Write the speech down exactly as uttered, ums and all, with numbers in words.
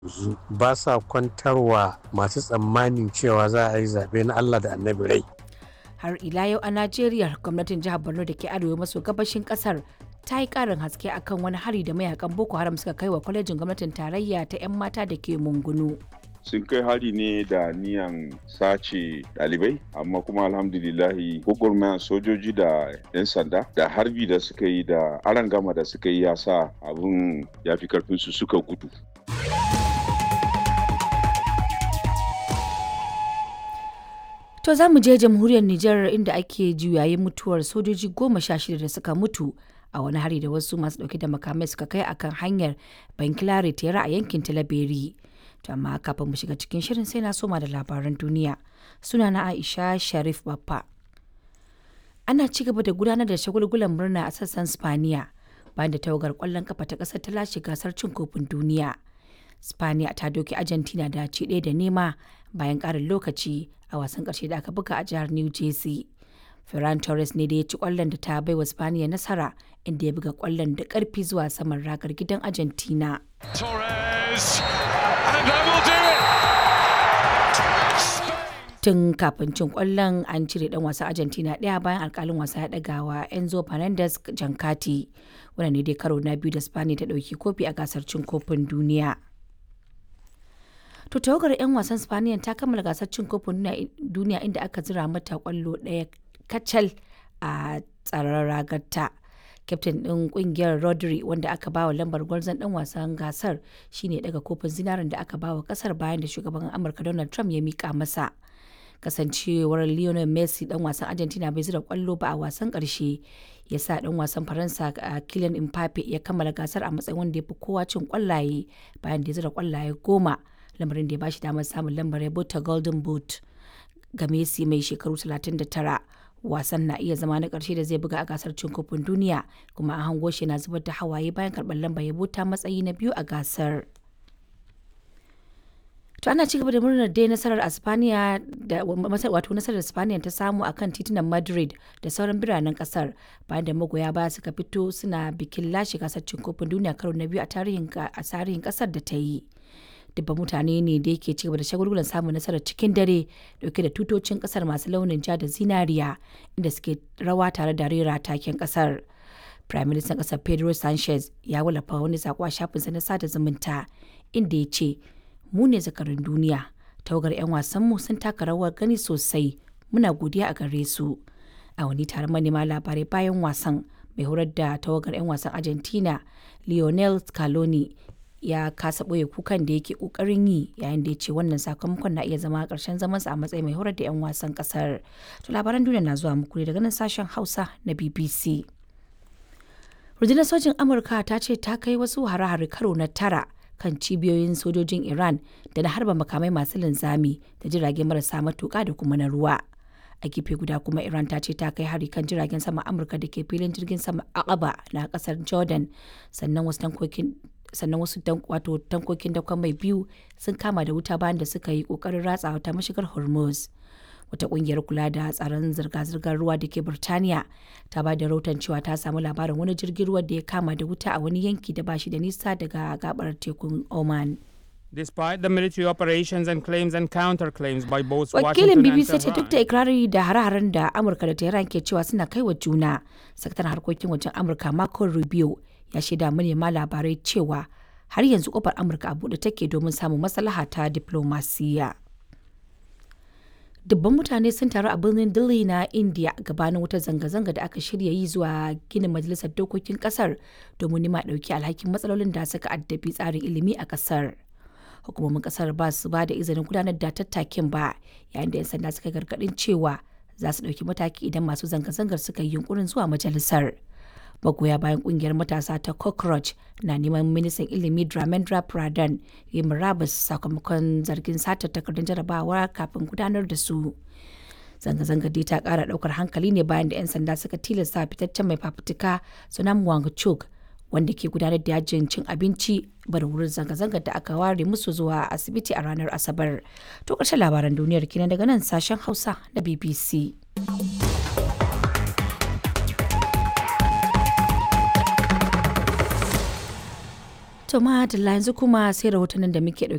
yanzu ba sa kwantarwa masu tsammanin cewa za a yi zaɓe na Allah da annabi rai. Har ila yau a Najeriya gwamnatin jihar Borno da ke arewa maso gabashin kasar ta yi karin haske akan wani hari da mayakan Boko Haram suka kai wa kwalejin gwamnatin tarayya ta 'yan mata da ke Mungunu. Sun kai hari ne da niyan sace ɗalibai, amma kuma alhamdulillahi gwagwarmayan sojoji da 'yan sanda da harbi da suka yi da arangama da suka yi ya sa abin ya fi karfinsu suka gudu. To za mu je jamhuriyar Nijar inda ake juyayin mutuwar sojoji goma sha shida da suka mutu a wani hari da wasu masu dauke da makamai suka kai akan hanyar Bankilare Tera a yankin Talaberi. To amma kafin mu shiga cikin shirin sai na soma da labaran duniya. Suna na Aisha Sharif Baffa. Ana ci gaba da gudanar da shagulgulan murna a sassan Spaniya bayan da tawagar kwallon kafa ta kasar ta lashe gasar cin kofin duniya. Spaniya ta doki Argentina da ci ɗaya da nema bayan ƙarin lokaci a wasan ƙarshe da aka buga a jihar New Jersey. Ferran Torres ne da ya ci ƙwallon da ta baiwa Spaniya nasara inda ya buga ƙwallon da ƙarfi zuwa saman ragar gidan Argentina. Torres, and that will do it. Tun kafin cin ƙwallon an cire ɗan wasa Argentina ɗaya bayan alƙalin wasa ya ɗaga wa Enzo Fernandez jankati. Wannan ne dai karo na biyu da Spaniya ta ɗauki kofi a gasar cin kofin duniya. To tawagar 'yan wasan Spaniya ta kammala gasar cin kofin duniya inda aka zira mata kwallo ɗaya kacal a tsaron ragarta. Kyaftin ɗin ƙungiyar Rodri wanda aka ba wa lambar gwarzon ɗan wasan gasar shine daga kofin zinarin da aka ba wa ƙasar bayan da shugaban Amurka Donald Trump ya mika masa. Kasancewar Lionel Messi ɗan wasan Argentina bai zira kwallo ba a wasan ƙarshe ya sa ɗan wasan Faransa Kylian Mbappe ya kammala gasar a matsayin wanda ya fi kowa cin kwallaye bayan da ya zira kwallaye goma. Lamarin da ya bashi damar samun lambar yabo ta Golden Boot. Ga Messi mai shekaru talatin da tara, wasan na iya zama na ƙarshe da zai buga a gasar cin kofin duniya, kuma an hango shi na zubar da hawaye bayan karɓar lambar yabo ta matsayi na biyu a gasar. To ana ci gaba da murnar dai nasarar Espaniya da wato nasarar Espaniya ta samu akan titunan Madrid da sauran biranen kasar bayan da magoya baya suka fito suna bikin lashe gasar cin kofin duniya karo na biyu a tarihin a tarihin kasar da ta yi. Dubban mutane ne da yake cigaba da shagulgulan samun nasarar cikin dare dauke da tutocin kasar masu launin ja da zinariya inda suke rawa tare da rera taken kasar. Prime Minister kasar Pedro Sanchez ya wallafa wani sako a shafinsa na sada zumunta inda ya ce, "Mu ne zakarin duniya, tawagar 'yan wasanmu sun taka rawar gani sosai, muna godiya a gare su." A wani taron manema labarai bayan wasan, mai horar da tawagar 'yan wasan Argentina Lionel Scaloni ya kasa ɓoye kukan da yake ƙoƙarin yi yayin da ya ce wannan sakamakon na iya zama ƙarshen zamansa a matsayin mai horar da 'yan wasan ƙasar. To labaran duniya na zuwa muku ne daga nan sashen Hausa na B B C. Rundunar sojin Amurka ta ce ta kai wasu hare-hare karo na tara kan cibiyoyin sojojin Iran da na harba makamai masu linzami da jirage marasa matuƙa da kuma na ruwa. A gefe guda kuma Iran ta ce ta kai hari kan jiragen sama Amurka da ke filin jirgin sama Aqaba na ƙasar Jordan, sannan wasu tankokin sannan wasu wato tankokin dakon mai biyu sun kama da wuta bayan da suka yi kokarin ratsawa ta mashigar Hormuz. Wata kungiyar kula da tsaron zirga-zirgar ruwa da ke Birtaniya ta ba da rahoton cewa ta samu labarin wani jirgin ruwa da ya kama da wuta a wani yanki da ba shi da nisa daga gabar tekun Oman. Despite the military operations and claims and counterclaims by both Wakilin Washington B B and C ce duk da Tehran, ikirari da hare-haren da Amurka da Tehran ke cewa suna kai wa juna, sakataren harkokin wajen Amurka Marco Rubio ya shaida manema labarai cewa har yanzu kofar Amurka a buɗe take domin samun maslaha ta diplomasiya. Dubban mutane sun taru a birnin Delhi na India gabanin wata zanga-zanga da aka shirya yi zuwa ginin majalisar dokokin kasar domin nima ɗauki alhakin matsalolin da suka addabi tsarin ilimi a kasar. Hukumomin kasar ba su ba da izinin gudanar da tattakin ba, yayin da 'yan sanda suka gargaɗin cewa za su ɗauki mataki idan masu zanga-zangar suka yi yunkurin zuwa majalisar. Magoya bayan kungiyar matasa ta Cockroach na neman ministan ilimi Dharmendra Pradhan ya murabus sakamakon zargin satar takardun jarabawa kafin gudanar da su. Zanga-zanga dai ta kara daukar hankali ne bayan da 'yan sanda suka tilasta fitaccen mai fafutuka Sonam Wangchuk wanda ke gudanar da yajin cin abinci bar wurin zanga-zangar da aka ware musu zuwa asibiti a ranar Asabar. To ƙarshen labaran duniyar kenan daga nan sashen Hausa na B B C. To ma yanzu kuma sai rahotannin da muke